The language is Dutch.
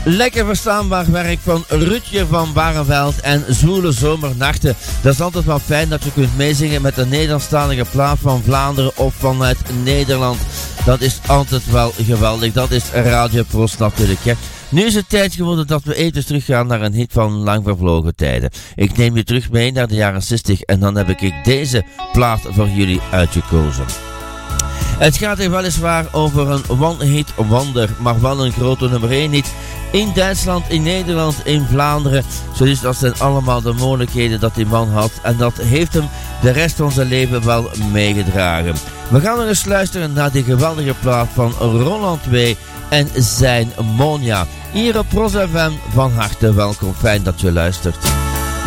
Lekker verstaanbaar werk van Rutje van Barneveld en Zwoele Zomernachten. Dat is altijd wel fijn dat je kunt meezingen met een Nederlandstalige plaat van Vlaanderen of vanuit Nederland. Dat is altijd wel geweldig. Dat is Radio Proost natuurlijk, hè. Nu is het tijd geworden dat we even teruggaan naar een hit van lang vervlogen tijden. Ik neem je terug mee naar de jaren 60 en dan heb ik deze plaat voor jullie uitgekozen. Het gaat er weliswaar over een one-hit wonder, maar wel een grote nummer 1 hit. In Duitsland, in Nederland, in Vlaanderen. Dus dat zijn allemaal de mogelijkheden dat die man had. En dat heeft hem de rest van zijn leven wel meegedragen. We gaan nog eens luisteren naar die geweldige plaat van Roland W. en zijn Monia. Hier op Pros FM, van harte welkom. Fijn dat je luistert.